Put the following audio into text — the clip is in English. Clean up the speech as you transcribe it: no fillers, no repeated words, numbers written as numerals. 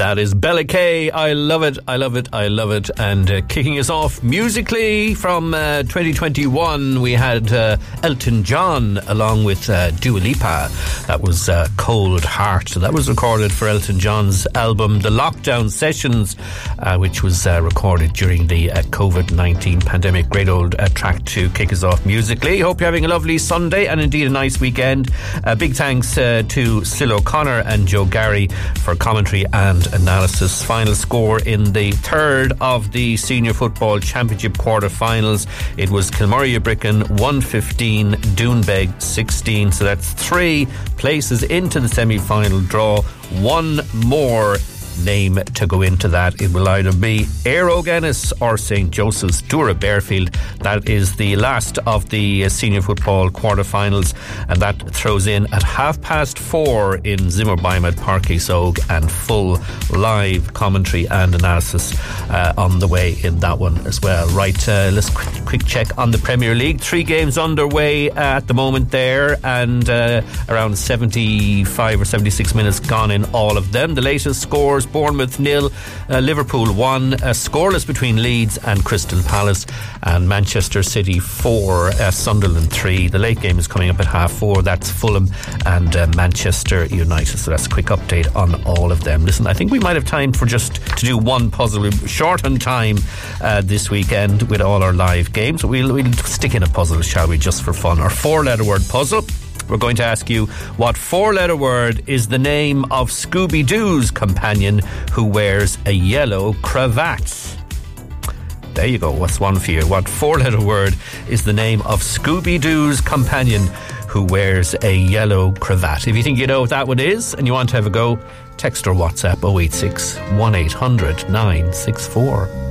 That is Bella Kay. I love it, I love it, I love it. And kicking us off musically from 2021, we had Elton John along with Dua Lipa. That was Cold Heart. That was recorded for Elton John's album The Lockdown Sessions, which was recorded during the COVID-19 pandemic. Great old track to kick us off musically. Hope you're having a lovely Sunday and indeed a nice weekend. Big thanks to Sil O'Connor and Joe Gary for commentary and analysis. Final score in the third of the Senior Football Championship quarter-finals. It was Kilmurry-Brecon 115, Doonbeg 16. So that's 3 places into the semi-final draw. One more name to go into that. It will either be Aero Guinness or St. Joseph's Dura Bearfield. That is the last of the senior football quarterfinals, and that throws in at 4:30 in Zimmerbeim at Parky Sogue, and full live commentary and analysis on the way in that one as well. Right, let's quick check on the Premier League. 3 games underway at the moment there, and around 75 or 76 minutes gone in all of them. The latest scores: Bournemouth 0, Liverpool 1, scoreless between Leeds and Crystal Palace, and Manchester City 4, Sunderland 3. The late game is coming up at 4:30. That's Fulham and Manchester United. So that's a quick update on all of them. Listen, I think we might have time for just to do one puzzle. We're short on time this weekend with all our live games. We'll stick in a puzzle, shall we, just for fun. Our 4-letter word puzzle. We're going to ask you, what 4-letter word is the name of Scooby-Doo's companion who wears a yellow cravat? There you go. What's one for you? What 4-letter word is the name of Scooby-Doo's companion who wears a yellow cravat? If you think you know what that one is and you want to have a go, text or WhatsApp 086 1800 964.